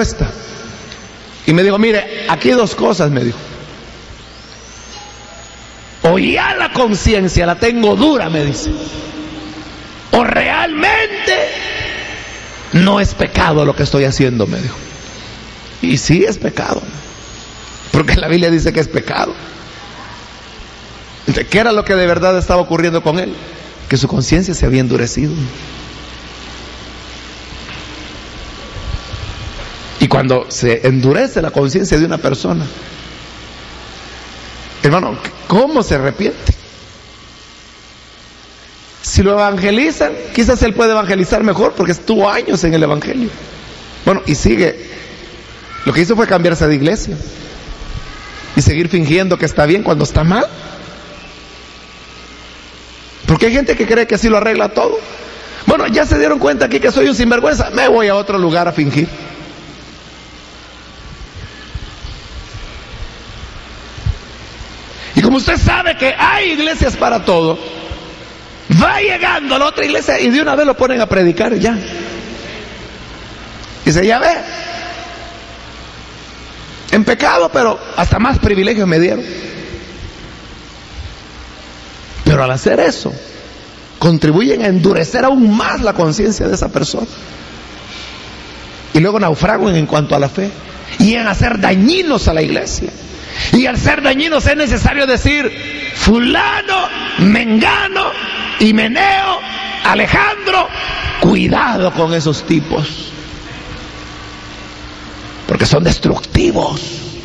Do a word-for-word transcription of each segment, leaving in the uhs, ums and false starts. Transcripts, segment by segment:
respuesta. Y me dijo, mire, aquí hay dos cosas, me dijo. O ya la conciencia la tengo dura, me dice, o realmente no es pecado lo que estoy haciendo, me dijo. Y sí es pecado, porque la Biblia dice que es pecado. ¿Qué era lo que de verdad estaba ocurriendo con él? Que su conciencia se había endurecido. Y cuando se endurece la conciencia de una persona, hermano, ¿cómo se arrepiente? Si lo evangelizan, quizás él puede evangelizar mejor porque estuvo años en el evangelio. Bueno, y sigue. Lo que hizo fue cambiarse de iglesia y seguir fingiendo que está bien cuando está mal. Porque hay gente que cree que así lo arregla todo. Bueno, ya se dieron cuenta aquí que soy un sinvergüenza, me voy a otro lugar a fingir. Y como usted sabe que hay iglesias para todo, va llegando a la otra iglesia y de una vez lo ponen a predicar ya. Dice, ya ve, en pecado, pero hasta más privilegios me dieron. Pero al hacer eso, contribuyen a endurecer aún más la conciencia de esa persona. Y luego naufragan en cuanto a la fe y en hacer dañinos a la iglesia. Y al ser dañinos es necesario decir fulano, mengano, himeneo, Alejandro, cuidado con esos tipos, porque son destructivos.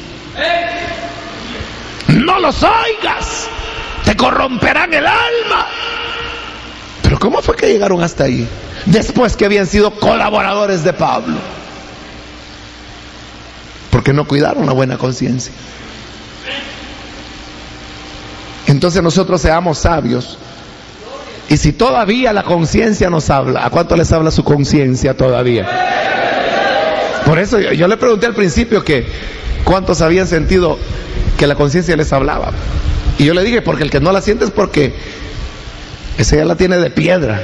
No los oigas, te corromperán el alma. Pero ¿cómo fue que llegaron hasta ahí? Después que habían sido colaboradores de Pablo, porque no cuidaron la buena conciencia. Entonces nosotros seamos sabios. Y si todavía la conciencia nos habla, ¿a cuánto les habla su conciencia todavía? Por eso yo, yo le pregunté al principio que cuántos habían sentido que la conciencia les hablaba. Y yo le dije, porque el que no la siente es porque ese ya la tiene de piedra.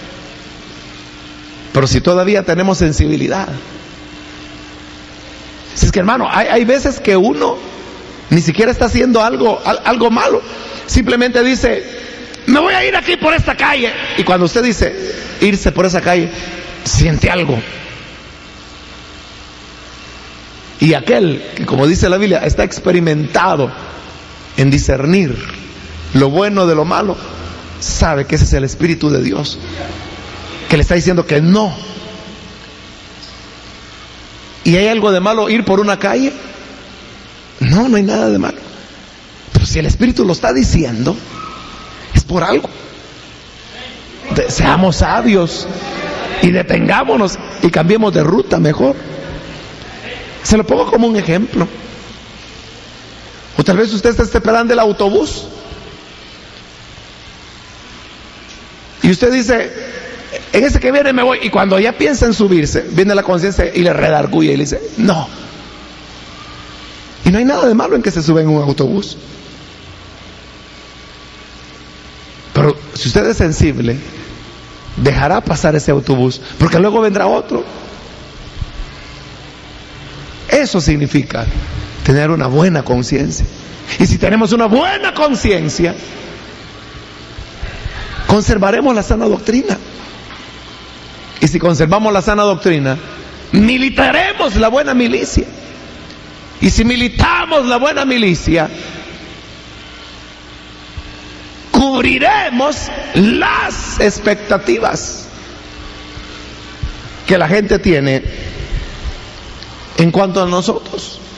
Pero si todavía tenemos sensibilidad. Si es que, hermano, hay, hay veces que uno ni siquiera está haciendo algo, algo malo. Simplemente dice, me voy a ir aquí por esta calle. Y cuando usted dice irse por esa calle, siente algo. Y aquel que, como dice la Biblia, está experimentado en discernir lo bueno de lo malo, sabe que ese es el Espíritu de Dios, que le está diciendo que no. ¿Y hay algo de malo ir por una calle? No, no hay nada de malo. Pero si el Espíritu lo está diciendo, es por algo. De, seamos sabios y detengámonos y cambiemos de ruta mejor. Se lo pongo como un ejemplo. O tal vez usted está esperando el autobús y usted dice, en ese que viene me voy. Y cuando ya piensa en subirse, viene la conciencia y le redarguye y le dice, no. Y no hay nada de malo en que se sube en un autobús. Pero si usted es sensible, dejará pasar ese autobús, porque luego vendrá otro. Eso significa tener una buena conciencia. Y si tenemos una buena conciencia, conservaremos la sana doctrina. Y si conservamos la sana doctrina, militaremos la buena milicia. Y si militamos la buena milicia, cubriremos las expectativas que la gente tiene en cuanto a nosotros.